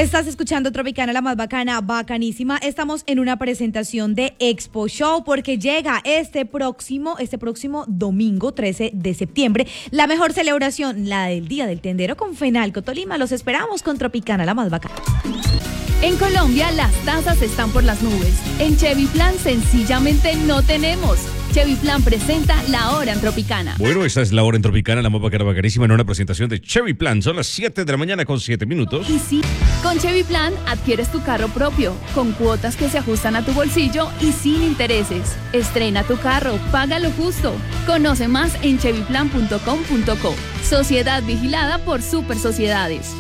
Estás escuchando Tropicana, la más bacana, bacanísima. Estamos en una presentación de Expo Show porque llega este próximo domingo 13 de septiembre la mejor celebración, la del Día del Tendero con Fenalco Tolima. Los esperamos con Tropicana, la más bacana. En Colombia las tasas están por las nubes. En Chevy Plan sencillamente no tenemos. Chevy Plan presenta La Hora en Tropicana. Bueno, esta es La Hora en Tropicana, la más bacana, bacanísima, en una presentación de Chevy Plan. Son las 7 de la mañana con 7 minutos. Y sí, con Chevy Plan adquieres tu carro propio, con cuotas que se ajustan a tu bolsillo y sin intereses. Estrena tu carro, paga lo justo. Conoce más en chevyplan.com.co. Sociedad vigilada por Super Sociedades.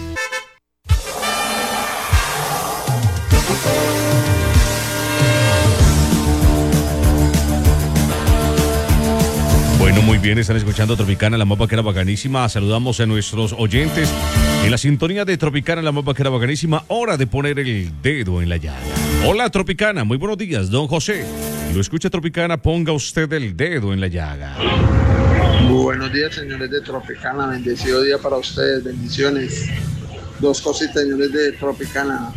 Bueno, muy bien, están escuchando Tropicana, la más bacana, bacanísima. Saludamos a nuestros oyentes en la sintonía de Tropicana, la más bacana, bacanísima. Hora de poner el dedo en la llaga. Hola, Tropicana, muy buenos días, don José. Lo escucha Tropicana, ponga usted el dedo en la llaga. Buenos días, señores de Tropicana, bendecido día para ustedes, bendiciones. Dos cositas, señores de Tropicana.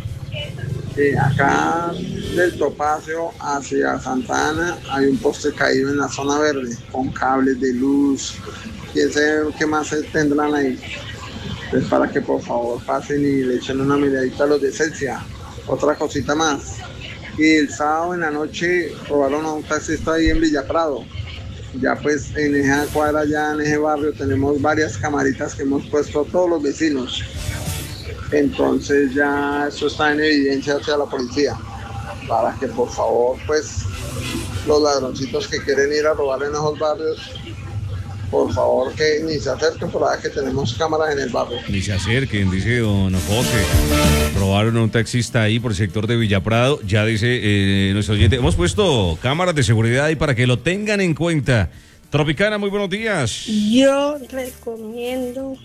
Acá del Topacio hacia Santa Ana hay un poste caído en la zona verde con cables de luz. Quién sabe qué más tendrán ahí. Entonces, para que por favor pasen y le echen una miradita a los de Celsia. Otra cosita más. Y el sábado en la noche robaron a un taxista ahí en Villa Prado. Ya pues en esa cuadra, ya en ese barrio tenemos varias camaritas que hemos puesto a todos los vecinos. Entonces ya eso está en evidencia hacia la policía, para que por favor pues los ladroncitos que quieren ir a robar en esos barrios, por favor que ni se acerquen, por ahí que tenemos cámaras en el barrio. Ni se acerquen, dice don José. Robaron a un taxista ahí por el sector de Villaprado. Ya dice nuestro oyente, hemos puesto cámaras de seguridad ahí para que lo tengan en cuenta. Tropicana, muy buenos días. Yo recomiendo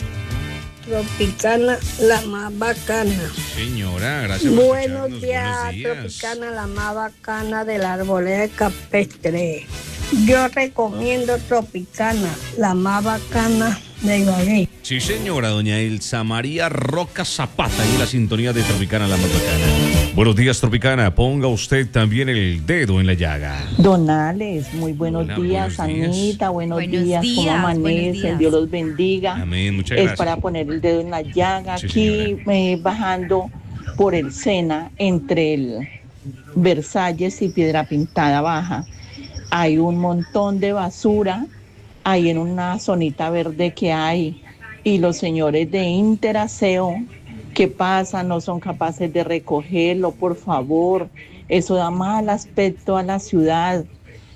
Tropicana, la más bacana. Señora, gracias por Buenos días, Tropicana, la más bacana de la arboleda campestre. Yo recomiendo Tropicana, la más bacana de Ibagué. Sí, señora, doña Elsa María Roca Zapata, y la sintonía de Tropicana, la más bacana. Buenos días, Tropicana. Ponga usted también el dedo en la llaga. Don Alex, muy buenos días. Anita, buenos días. ¿Cómo amanecen? Dios los bendiga. Amén, muchas gracias. Es para poner el dedo en la llaga. Sí, aquí bajando por el Sena, entre el Versalles y Piedra Pintada Baja. Hay un montón de basura ahí en una zonita verde que hay. Y los señores de Interaseo, ¿qué pasa? No son capaces de recogerlo, por favor. Eso da mal aspecto a la ciudad.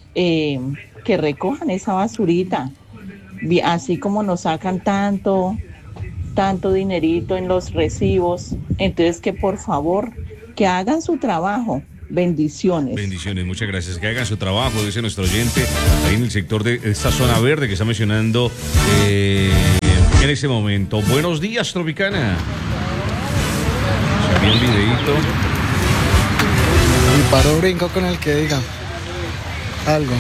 Que recojan esa basurita. Así como nos sacan tanto dinerito en los recibos. Entonces, que por favor, que hagan su trabajo. Bendiciones. Bendiciones, muchas gracias. Que hagan su trabajo, dice nuestro oyente, ahí en el sector de esta zona verde que está mencionando en ese momento. Buenos días, Tropicana. Se un videito. Y paro brinco con el que diga algo.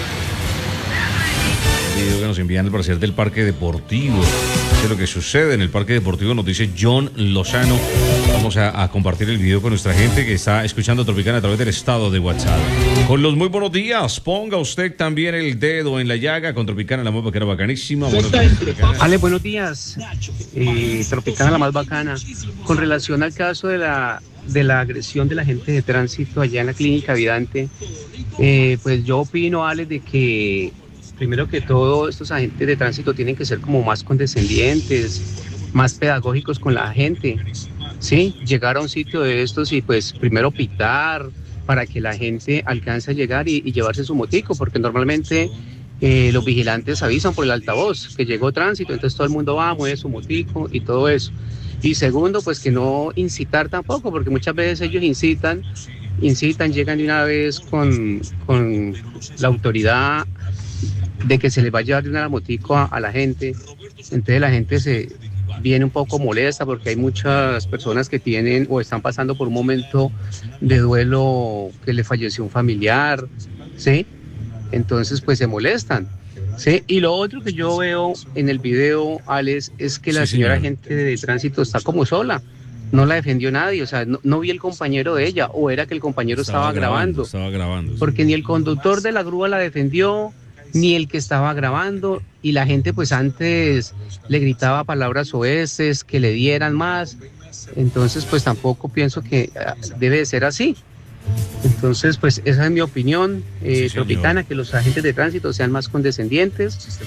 El video que nos envían al parecer del parque deportivo. De lo que sucede en el parque deportivo, nos dice John Lozano. Vamos a compartir el video con nuestra gente que está escuchando Tropicana a través del estado de WhatsApp. Con los muy buenos días, ponga usted también el dedo en la llaga con Tropicana, la más bacana, bacanísima. Buenos días, Tropicana. Ale, buenos días. Tropicana, la más bacana. Con relación al caso de la agresión de la gente de tránsito allá en la clínica Vidante, pues yo opino, Ale, de que primero que todo, estos agentes de tránsito tienen que ser como más condescendientes, más pedagógicos con la gente, ¿sí? Llegar a un sitio de estos y pues primero pitar para que la gente alcance a llegar y llevarse su motico, porque normalmente los vigilantes avisan por el altavoz que llegó tránsito, entonces todo el mundo va, mueve su motico y todo eso. Y segundo, pues que no incitar tampoco, porque muchas veces ellos incitan, llegan de una vez con la autoridad de que se les va a llevar de una motico a la gente. Entonces la gente se viene un poco molesta porque hay muchas personas que tienen o están pasando por un momento de duelo, que le falleció un familiar, ¿sí? Entonces pues se molestan, ¿sí? Y lo otro que yo veo en el video, Alex, es que la señora agente de tránsito está como sola. no la defendió nadie, o sea, no vi el compañero de ella, o era que el compañero estaba grabando. Estaba grabando. Porque ni el conductor de la grúa la defendió, ni el que estaba grabando, y la gente pues antes le gritaba palabras oeces, que le dieran más, entonces pues tampoco pienso que debe de ser así. Entonces pues esa es mi opinión, Tropicana, que los agentes de tránsito sean más condescendientes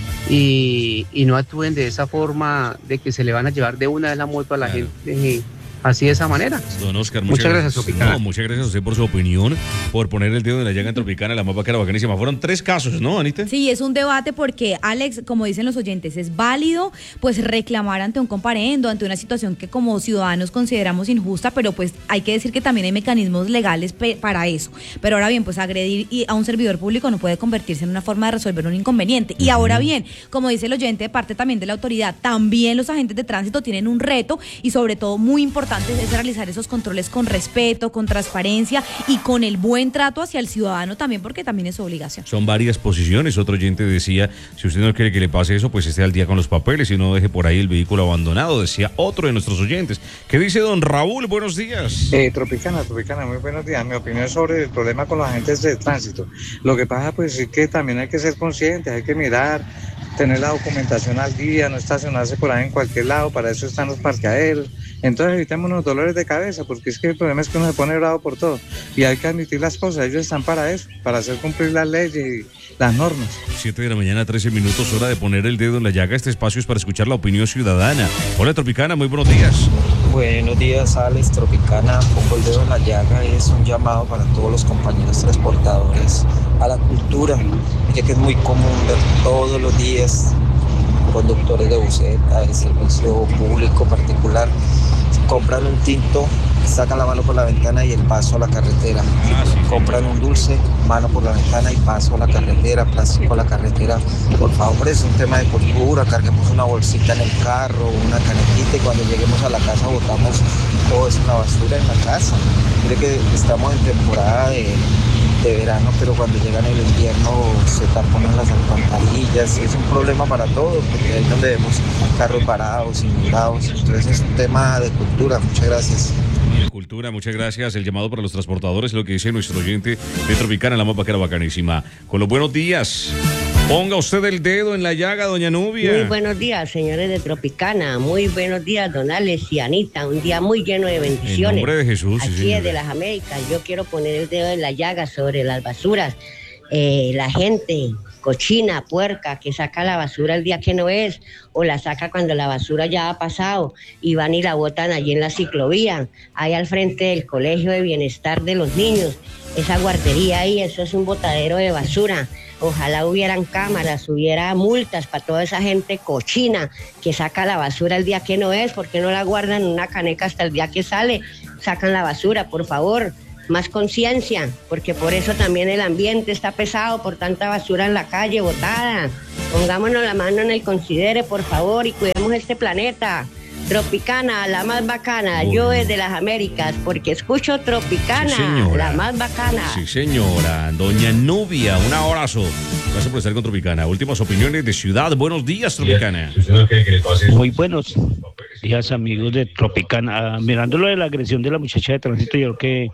y no actúen de esa forma de que se le van a llevar de una vez la moto a la gente. Así de esa manera. Don Oscar, muchas gracias, Tropicana. No, muchas gracias a usted por su opinión, por poner el dedo en la llaga en Tropicana, la más bacana, bacanísima. Fueron 3 casos, ¿no, Anita? Sí, es un debate porque, Alex, como dicen los oyentes, es válido pues reclamar ante un comparendo, ante una situación que como ciudadanos consideramos injusta, pero pues hay que decir que también hay mecanismos legales para eso. Pero ahora bien, pues agredir a un servidor público no puede convertirse en una forma de resolver un inconveniente. Y ahora bien, como dice el oyente, de parte también de la autoridad, también los agentes de tránsito tienen un reto y sobre todo muy importante es realizar esos controles con respeto, con transparencia y con el buen trato hacia el ciudadano también, porque también es su obligación. Son varias posiciones. Otro oyente decía, si usted no quiere que le pase eso, pues esté al día con los papeles y no deje por ahí el vehículo abandonado, decía otro de nuestros oyentes. ¿Qué dice don Raúl? Buenos días. Tropicana, muy buenos días. Mi opinión es sobre el problema con los agentes de tránsito. Lo que pasa pues es que también hay que ser conscientes, hay que mirar, tener la documentación al día, no estacionarse por ahí en cualquier lado, para eso están los parqueaderos. Entonces evitemos los dolores de cabeza, porque es que el problema es que uno se pone bravo por todo y hay que admitir las cosas, ellos están para eso, para hacer cumplir las leyes y las normas. 7 de la mañana, 13 minutos, hora de poner el dedo en la llaga. Este espacio es para escuchar la opinión ciudadana. Hola, Tropicana, muy buenos días. Buenos días, Alex. Tropicana, pongo el dedo en la llaga, es un llamado para todos los compañeros transportadores a la cultura, ya que es muy común ver todos los días conductores de buseta, de servicio público particular, compran un tinto, sacan la mano por la ventana y el paso a la carretera. Compran un dulce, mano por la ventana y paso a la carretera, plástico a la carretera. Por favor, es un tema de cultura, carguemos una bolsita en el carro, una canetita y cuando lleguemos a la casa botamos todo eso en la basura en la casa. Mire que estamos en temporada de verano, pero cuando llegan el invierno se taponan las alcantarillas y es un problema para todos, porque ahí es donde vemos carros parados, inundados. Entonces es un tema de cultura. Muchas gracias. Cultura, muchas gracias. El llamado para los transportadores es lo que dice nuestro oyente de Tropicana, la más vaquera bacanísima. Con los buenos días. Ponga usted el dedo en la llaga, doña Nubia. Muy buenos días, señores de Tropicana. Muy buenos días, don Alex y Anita. Un día muy lleno de bendiciones. En nombre de Jesús. Aquí sí, desde las Américas, yo quiero poner el dedo en la llaga sobre las basuras. La gente cochina, puerca, que saca la basura el día que no es, o la saca cuando la basura ya ha pasado y van y la botan allí en la ciclovía, ahí al frente del Colegio de Bienestar de los Niños. Esa guardería ahí, eso es un botadero de basura. Ojalá hubieran cámaras, hubiera multas para toda esa gente cochina que saca la basura el día que no es, porque no la guardan en una caneca hasta el día que sale. Sacan la basura, por favor. Más conciencia, porque por eso también el ambiente está pesado por tanta basura en la calle botada. Pongámonos la mano en el considere, por favor, y cuidemos este planeta. Tropicana, la más bacana. Yo desde las Américas, porque escucho Tropicana, sí, la más bacana. Sí, señora. Doña Nubia, un abrazo. Gracias por estar con Tropicana. Últimas opiniones de ciudad. Buenos días, Tropicana. Muy buenos días, amigos de Tropicana. Mirando lo de la agresión de la muchacha de tránsito, yo creo que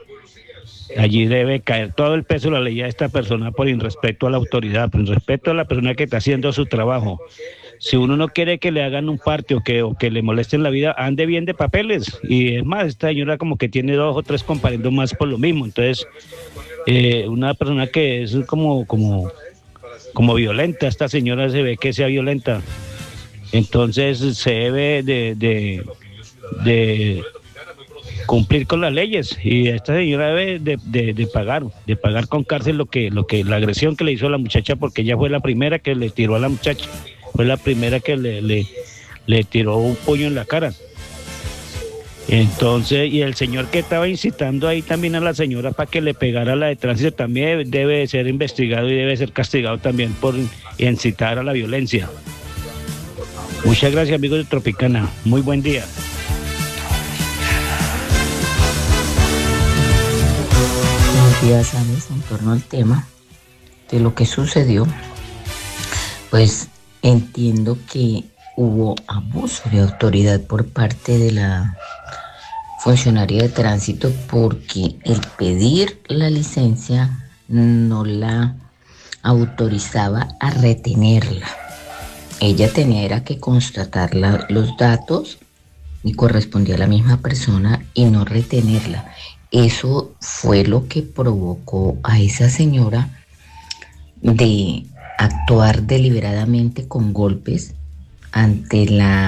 allí debe caer todo el peso de la ley a esta persona por irrespeto a la autoridad, por irrespeto a la persona que está haciendo su trabajo. Si uno no quiere que le hagan un parte o que le molesten la vida, ande bien de papeles. Y es más, esta señora como que tiene 2 o 3 comparendos más por lo mismo. Entonces, una persona que es como violenta, esta señora se ve que sea violenta. Entonces, se debe de cumplir con las leyes, y esta señora debe de pagar con cárcel lo que la agresión que le hizo a la muchacha, porque ella fue la primera que le tiró a la muchacha, fue la primera que le tiró un puño en la cara. Entonces, y el señor que estaba incitando ahí también a la señora para que le pegara a la de tránsito también debe ser investigado y debe ser castigado también por incitar a la violencia. Muchas gracias, amigos de Tropicana. Muy buen día. Buenos días, Alex. En torno al tema de lo que sucedió, pues entiendo que hubo abuso de autoridad por parte de la funcionaria de tránsito porque el pedir la licencia no la autorizaba a retenerla. Ella era que constatar los datos y correspondía a la misma persona y no retenerla. Eso fue lo que provocó a esa señora de actuar deliberadamente con golpes ante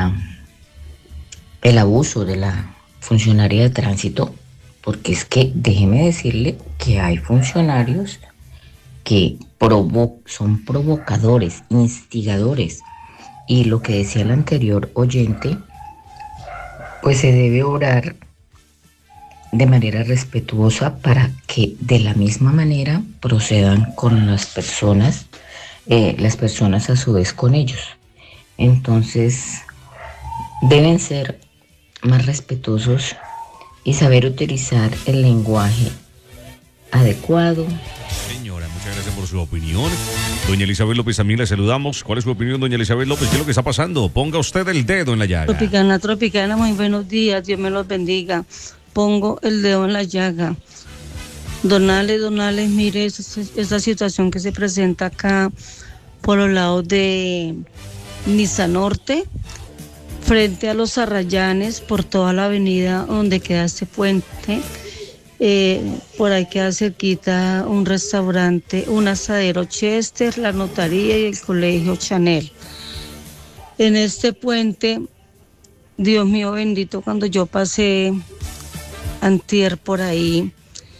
el abuso de la funcionaria de tránsito, porque es que déjeme decirle que hay funcionarios que son provocadores, instigadores, y lo que decía el anterior oyente, pues se debe obrar de manera respetuosa para que de la misma manera procedan con las personas a su vez con ellos. Entonces deben ser más respetuosos y saber utilizar el lenguaje adecuado. Señora, muchas gracias por su opinión. Doña Elizabeth López, también la saludamos. ¿Cuál es su opinión, doña Elizabeth López? ¿Qué es lo que está pasando? Ponga usted el dedo en la llaga. Tropicana, muy buenos días, Dios me los bendiga. Pongo el dedo en la llaga. Donales, mire esa situación que se presenta acá por los lados de Niza Norte, frente a los Arrayanes, por toda la avenida donde queda este puente. Por ahí queda cerquita un restaurante, un asadero Chester, la notaría y el colegio Chanel. En este puente, Dios mío bendito, cuando yo pasé antier por ahí,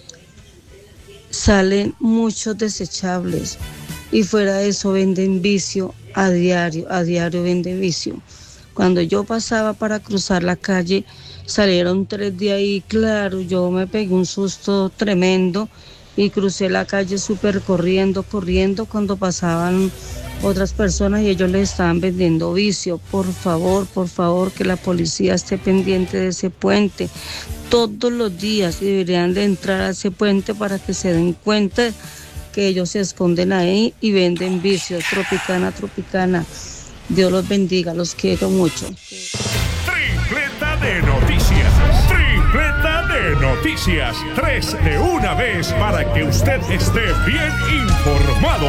salen muchos desechables y fuera de eso venden vicio a diario venden vicio. Cuando yo pasaba para cruzar la calle, salieron 3 de ahí, claro, yo me pegué un susto tremendo y crucé la calle súper corriendo cuando pasaban otras personas y ellos les estaban vendiendo vicio. Por favor, que la policía esté pendiente de ese puente. Todos los días deberían de entrar a ese puente para que se den cuenta que ellos se esconden ahí y venden vicio. Tropicana. Dios los bendiga, los quiero mucho. Tripleta de noticias. 3 de una vez para que usted esté bien informado.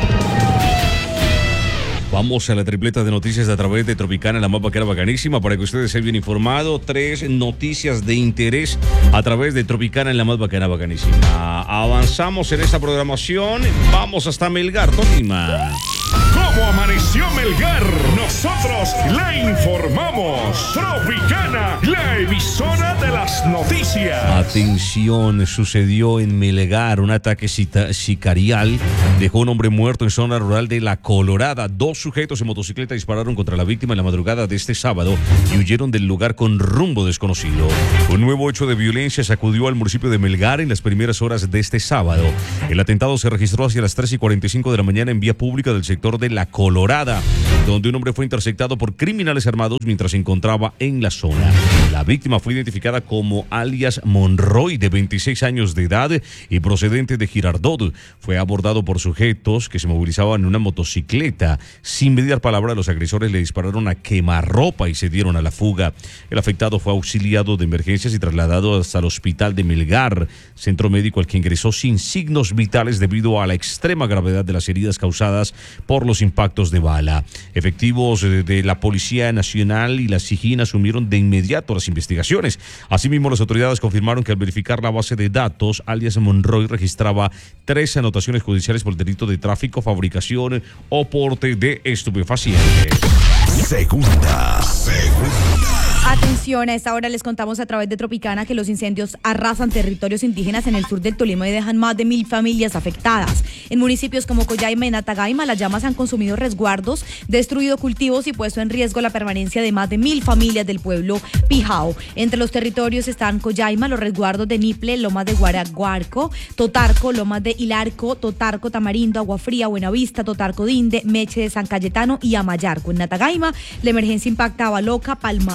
Vamos a la tripleta de noticias a través de Tropicana, la más bacana, bacanísima, para que ustedes estén bien informados. 3 noticias de interés a través de Tropicana, la más bacana, bacanísima. Avanzamos en esta programación. Vamos hasta Melgar, Tolima. ¿Cómo amaneció Melgar? Nosotros la informamos. Tropicana, la emisora de las noticias. Atención, sucedió en Melgar un ataque sicarial. Dejó un hombre muerto en zona rural de La Colorada. 2 sujetos en motocicleta dispararon contra la víctima en la madrugada de este sábado y huyeron del lugar con rumbo desconocido. Un nuevo hecho de violencia sacudió al municipio de Melgar en las primeras horas de este sábado. El atentado se registró hacia las 3:45 de la mañana en vía pública del sector de La Colorada, donde un hombre fue interceptado por criminales armados mientras se encontraba en la zona. La víctima fue identificada como alias Monroy, de 26 años de edad y procedente de Girardot. Fue abordado por sujetos que se movilizaban en una motocicleta. Sin mediar palabra, los agresores le dispararon a quemarropa y se dieron a la fuga. El afectado fue auxiliado de emergencias y trasladado hasta el hospital de Melgar, centro médico al que ingresó sin signos vitales debido a la extrema gravedad de las heridas causadas por los impactos de bala. Efectivos de la Policía Nacional y la SIJIN asumieron de inmediato las investigaciones. Asimismo, las autoridades confirmaron que al verificar la base de datos, alias Monroy registraba 3 anotaciones judiciales por delito de tráfico, fabricación o porte de estupefacientes. Segunda. Atención, a esta hora les contamos a través de Tropicana que los incendios arrasan territorios indígenas en el sur del Tolima y dejan más de 1.000 familias afectadas. En municipios como Collaima y Natagaima, las llamas han consumido resguardos, destruido cultivos y puesto en riesgo la permanencia de más de 1.000 familias del pueblo Pijao. Entre los territorios están Collaima, los resguardos de Niple, Lomas de Guaraguarco, Totarco, Lomas de Hilarco, Totarco, Tamarindo, Agua Fría, Buenavista, Totarco Dinde, Meche de San Cayetano y Amayarco. En Natagaima, la emergencia impacta a Baloca, Palma Alta,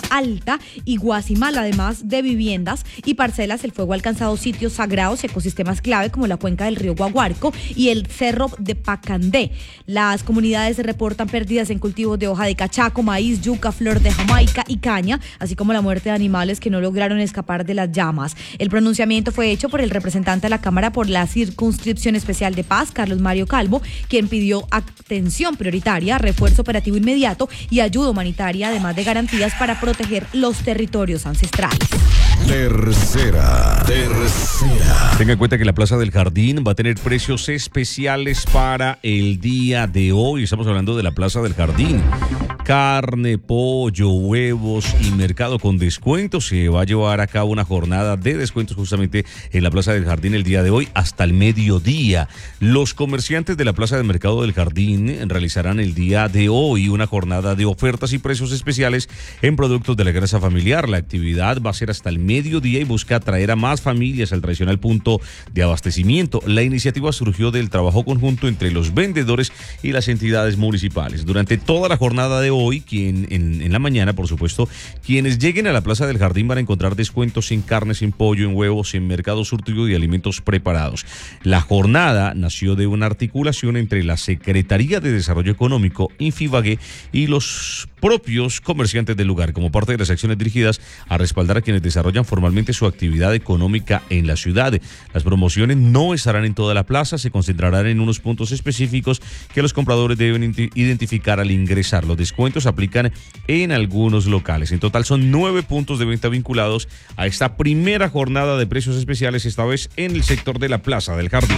Vilta y Guasimal, además de viviendas y parcelas. El fuego ha alcanzado sitios sagrados y ecosistemas clave como la cuenca del río Guaguarco y el cerro de Pacandé. Las comunidades reportan pérdidas en cultivos de hoja de cachaco, maíz, yuca, flor de Jamaica y caña, así como la muerte de animales que no lograron escapar de las llamas. El pronunciamiento fue hecho por el representante de la Cámara por la Circunscripción Especial de Paz, Carlos Mario Calvo, quien pidió atención prioritaria, refuerzo operativo inmediato y ayuda humanitaria, además de garantías para proteger los territorios ancestrales. Tercera. Tenga en cuenta que la Plaza del Jardín va a tener precios especiales para el día de hoy. Estamos hablando de la Plaza del Jardín. Carne, pollo, huevos y mercado con descuentos. Se va a llevar a cabo una jornada de descuentos justamente en la Plaza del Jardín el día de hoy hasta el mediodía. Los comerciantes de la Plaza del Mercado del Jardín realizarán el día de hoy una jornada de ofertas y precios especiales en productos de la grasa familiar. La actividad va a ser hasta el mediodía y busca atraer a más familias al tradicional punto de abastecimiento. La iniciativa surgió del trabajo conjunto entre los vendedores y las entidades municipales. Durante toda la jornada de hoy, en la mañana, por supuesto, quienes lleguen a la Plaza del Jardín van a encontrar descuentos en carnes, en pollo, en huevos, en mercado surtido y alimentos preparados. La jornada nació de una articulación entre la Secretaría de Desarrollo Económico, Infibagué, y los propios comerciantes del lugar, como parte de las acciones dirigidas a respaldar a quienes desarrollan formalmente su actividad económica en la ciudad. Las promociones no estarán en toda la plaza, se concentrarán en unos puntos específicos que los compradores deben identificar al ingresar. Los descuentos aplican en algunos locales. En total son 9 puntos de venta vinculados a esta primera jornada de precios especiales, esta vez en el sector de la Plaza del Jardín.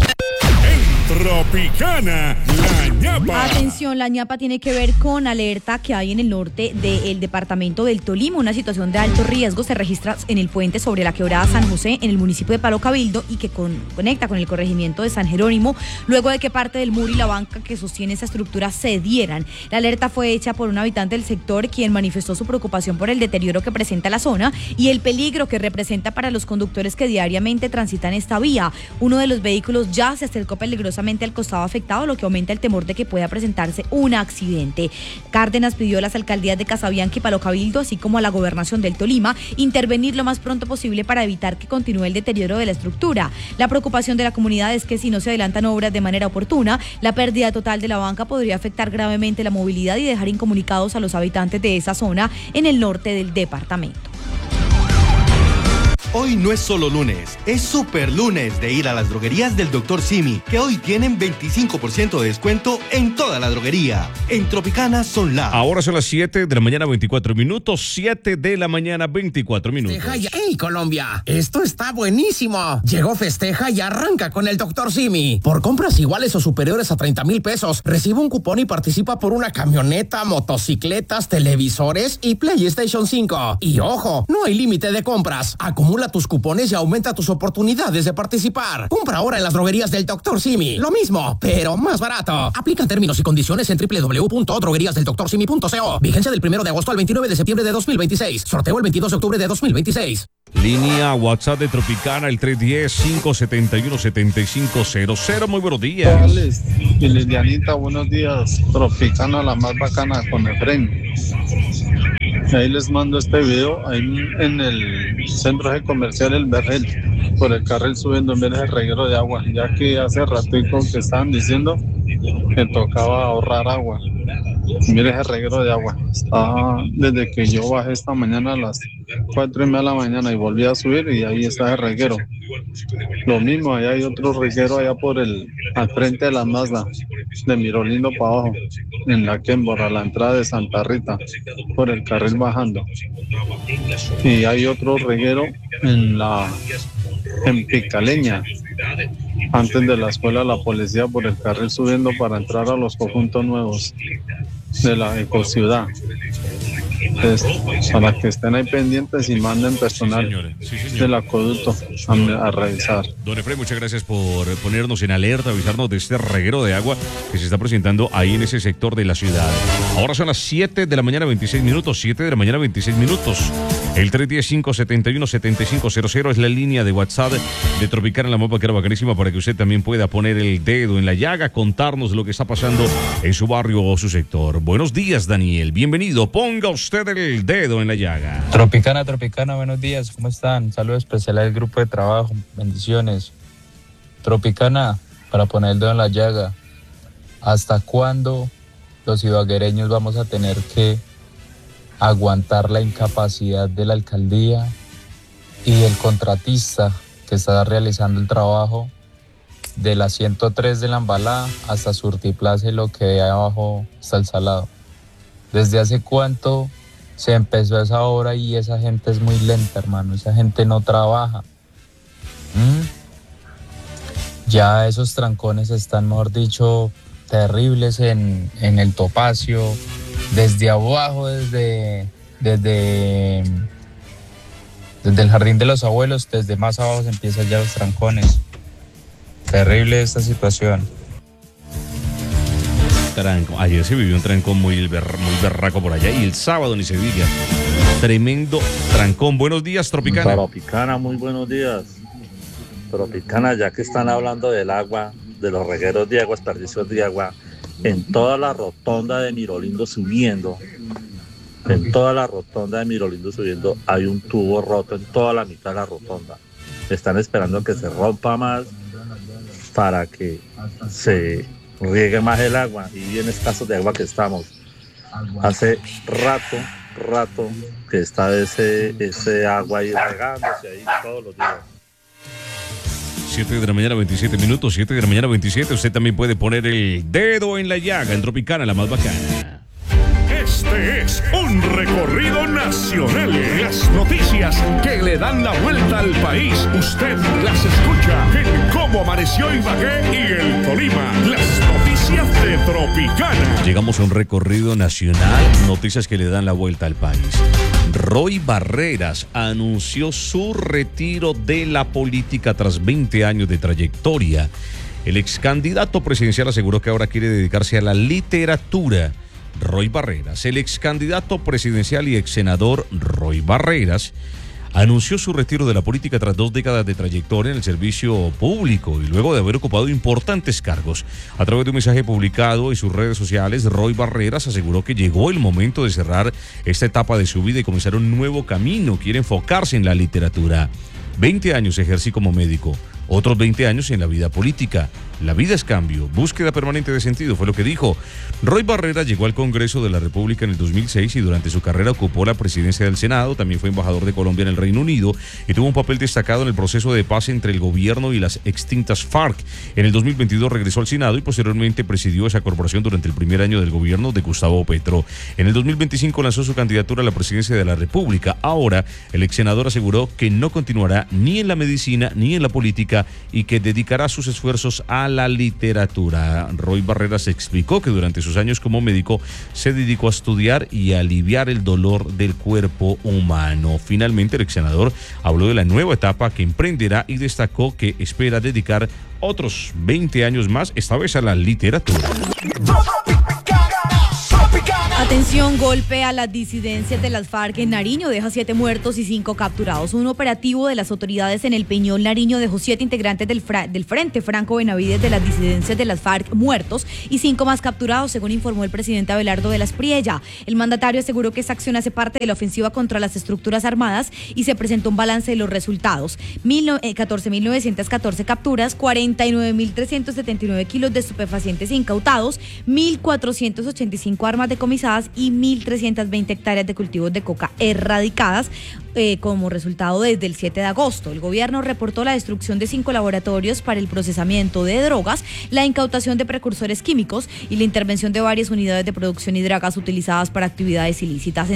Tropicana, la ñapa. Atención, la ñapa tiene que ver con alerta que hay en el norte del departamento del Tolima. Una situación de alto riesgo se registra en el puente sobre la quebrada San José en el municipio de Palo Cabildo y que conecta con el corregimiento de San Jerónimo, luego de que parte del muro y la banca que sostiene esa estructura cedieran. La alerta fue hecha por un habitante del sector, quien manifestó su preocupación por el deterioro que presenta la zona y el peligro que representa para los conductores que diariamente transitan esta vía. Uno de los vehículos ya se acercó peligrosamente al costado afectado, lo que aumenta el temor de que pueda presentarse un accidente. Cárdenas pidió a las alcaldías de Casabianca y Palo Cabildo, así como a la gobernación del Tolima, intervenir lo más pronto posible para evitar que continúe el deterioro de la estructura. La preocupación de la comunidad es que si no se adelantan obras de manera oportuna, la pérdida total de la banca podría afectar gravemente la movilidad y dejar incomunicados a los habitantes de esa zona en el norte del departamento. Hoy no es solo lunes, es super lunes de ir a las droguerías del Dr. Simi, que hoy tienen 25% de descuento en toda la droguería. En Tropicana son Ahora son las 7 de la mañana, 24 minutos. 7 de la mañana, 24 minutos. ¡Hey, Colombia! Esto está buenísimo. Llegó Festeja y arranca con el Dr. Simi. Por compras iguales o superiores a 30,000 pesos, recibe un cupón y participa por una camioneta, motocicletas, televisores y PlayStation 5. Y ojo, no hay límite de compras. Acumula tus cupones y aumenta tus oportunidades de participar. Compra ahora en las droguerías del Dr. Simi. Lo mismo, pero más barato. Aplica términos y condiciones en www.drogueríasdeldoctorsimi.co. Vigencia del 1 de agosto al 29 de septiembre de 2026. Sorteo el 22 de octubre de 2026. Línea WhatsApp de Tropicana, el 310-571-7500. Muy buenos días. Y Lilianita, buenos días. Tropicana, la más bacana con Efraín. Ahí les mando este video, ahí en el centro comercial El Vergel, por el carril subiendo, en el reguero de agua, ya que hace ratico que estaban diciendo que tocaba ahorrar agua. Mire ese reguero de agua, está desde que yo bajé esta mañana a las 4:30 de la mañana y volví a subir y ahí está el reguero. Lo mismo, allá hay otro reguero allá al frente de la Mazda, de Mirolindo para abajo, en la Kenbor, a la entrada de Santa Rita, por el carril bajando. Y hay otro reguero en Picaleña, antes de la escuela de la policía, por el carril subiendo para entrar a los conjuntos nuevos de la ecociudad. Entonces, para que estén ahí pendientes y manden personal del acueducto a revisar. Don Efraín, muchas gracias por ponernos en alerta, avisarnos de este reguero de agua que se está presentando ahí en ese sector de la ciudad. Ahora son las 7 de la mañana, 26 minutos. 7 de la mañana, 26 minutos. El 310-571-7500 es la línea de WhatsApp de Tropicana, la más bacanísima, para que usted también pueda poner el dedo en la llaga, contarnos lo que está pasando en su barrio o su sector. Buenos días, Daniel. Bienvenido. Ponga usted el dedo en la llaga. Tropicana, buenos días. ¿Cómo están? Saludos especial al grupo de trabajo. Bendiciones. Tropicana, para poner el dedo en la llaga. ¿Hasta cuándo los ibaguereños vamos a tener que aguantar la incapacidad de la alcaldía y el contratista que está realizando el trabajo de la 103 de la Embalada hasta Surtiplaza y lo que hay abajo está el Salado? ¿Desde hace cuánto se empezó esa obra y esa gente es muy lenta, hermano? Esa gente no trabaja. Ya esos trancones están, mejor dicho, terribles en el Topacio, desde abajo, desde el Jardín de los Abuelos, desde más abajo se empiezan ya los trancones. Terrible esta situación. Ayer se vivió un trancón muy berraco por allá, y el sábado ni se diga. Tremendo trancón. Buenos días, Tropicana. Tropicana, muy buenos días. Tropicana, ya que están hablando del agua, de los regueros de agua, desperdicios de agua, en toda la rotonda de Mirolindo subiendo, hay un tubo roto en toda la mitad de la rotonda. Están esperando que se rompa más para que se riegue más el agua, y bien escasos de agua que estamos. Hace rato que está ese agua ahí regándose ahí todos los días. 7 de la mañana, 27 minutos, 7 de la mañana, 27. Usted también puede poner el dedo en la llaga en Tropicana, la más bacana. Este es un recorrido nacional. Las noticias que le dan la vuelta al país, usted las escucha en Cómo Amaneció Ibagué y el Tolima. Las noticias de Tropicana. Llegamos a un recorrido nacional, noticias que le dan la vuelta al país. Roy Barreras anunció su retiro de la política tras 20 años de trayectoria. El ex candidato presidencial aseguró que ahora quiere dedicarse a la literatura. Roy Barreras, el ex candidato presidencial y ex senador Roy Barreras, anunció su retiro de la política tras 2 décadas de trayectoria en el servicio público y luego de haber ocupado importantes cargos. A través de un mensaje publicado en sus redes sociales, Roy Barreras aseguró que llegó el momento de cerrar esta etapa de su vida y comenzar un nuevo camino. Quiere enfocarse en la literatura. 20 años ejercí como médico, otros 20 años en la vida política. La vida es cambio, búsqueda permanente de sentido, fue lo que dijo. Roy Barreras llegó al Congreso de la República en el 2006 y durante su carrera ocupó la presidencia del Senado. También fue embajador de Colombia en el Reino Unido y tuvo un papel destacado en el proceso de paz entre el gobierno y las extintas FARC. En el 2022 regresó al Senado y posteriormente presidió esa corporación durante el primer año del gobierno de Gustavo Petro. En el 2025 lanzó su candidatura a la presidencia de la República. Ahora, el ex senador aseguró que no continuará ni en la medicina ni en la política y que dedicará sus esfuerzos a la literatura. Roy Barreras explicó que durante sus años como médico se dedicó a estudiar y a aliviar el dolor del cuerpo humano. Finalmente, el ex senador habló de la nueva etapa que emprenderá y destacó que espera dedicar otros 20 años más, esta vez a la literatura. Atención, golpe a las disidencias de las FARC en Nariño deja 7 muertos y 5 capturados. Un operativo de las autoridades en el Peñol Nariño dejó 7 integrantes del Frente Franco Benavides de las disidencias de las FARC muertos y 5 más capturados, según informó el presidente Abelardo de la Espriella. El mandatario aseguró que esta acción hace parte de la ofensiva contra las estructuras armadas y se presentó un balance de los resultados. 14.914 capturas, 49.379 kilos de estupefacientes incautados, 1.485 armas decomisadas y 1.320 hectáreas de cultivos de coca erradicadas como resultado desde el 7 de agosto. El gobierno reportó la destrucción de 5 laboratorios para el procesamiento de drogas, la incautación de precursores químicos y la intervención de varias unidades de producción y dragas utilizadas para actividades ilícitas.